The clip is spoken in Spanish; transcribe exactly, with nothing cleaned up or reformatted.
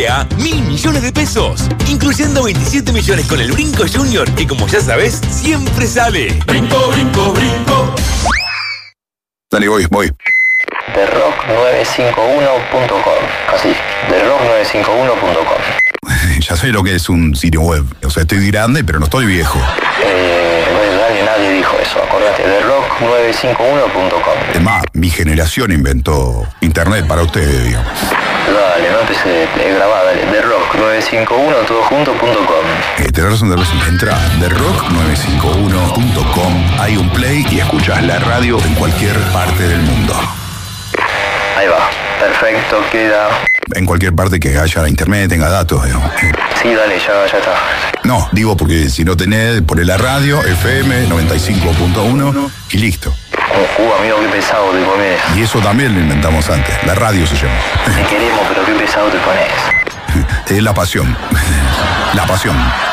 equivalente a mil millones de pesos, incluyendo veintisiete millones con el Brinco Junior, que como ya sabes, siempre sale. Brinco, brinco, brinco. Dale, voy, voy. The Rock nueve cinco uno punto com. Así, The Rock nueve cinco uno punto com. Ya sé lo que es un sitio web. O sea, estoy grande, pero no estoy viejo. Eh, bueno, nadie, nadie dijo eso, acordate. The Rock nueve cinco uno punto com. Es más, mi generación inventó internet para ustedes, digamos. Dale, no empecé, eh, grabá, dale. The Rock nueve cinco uno todo junto punto com. Eh, tenés razón, tenés razón. Entra a The Rock nueve cinco uno punto com. Hay un play y escuchás la radio en cualquier parte del mundo. Ahí va, perfecto, queda. En cualquier parte que haya internet, tenga datos, digamos. Sí, dale, ya, ya está. No, digo porque si no tenés, poné la radio, F M noventa y cinco punto uno y listo. Uh, uh, amigo, qué pesado te pones. Y eso también lo inventamos antes. La radio se llama. Te queremos, pero qué pesado te pones. Es la pasión. La pasión.